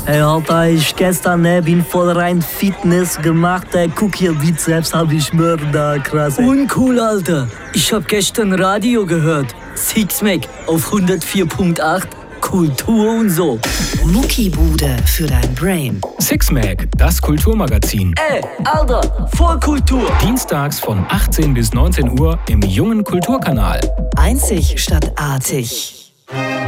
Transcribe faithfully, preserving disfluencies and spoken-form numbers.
Hey Alter, ich gestern ne, bin voll rein Fitness gemacht, ey. Guck hier, Bizeps hab ich Mörder, krass, ey. Uncool, Alter. Ich hab gestern Radio gehört. Sixpack auf hundertvier Komma acht. Kultur und so. Muckibude für dein Brain. Sixpack, das Kulturmagazin. Ey, Alter, voll Kultur. Dienstags von achtzehn bis neunzehn Uhr im Jungen Kulturkanal. Einzig statt artig.